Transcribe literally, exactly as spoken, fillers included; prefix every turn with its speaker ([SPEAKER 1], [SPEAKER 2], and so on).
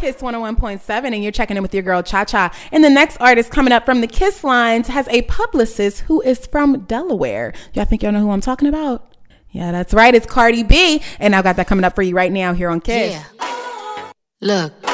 [SPEAKER 1] Kiss one oh one point seven, and you're checking in with your girl Cha Cha. And the next artist coming up from the Kiss lines has a publicist who is from Delaware. Y'all think y'all know who I'm talking about? Yeah, that's right. It's Cardi B. And I got that coming up for you right now here on Kiss.
[SPEAKER 2] Yeah. Look.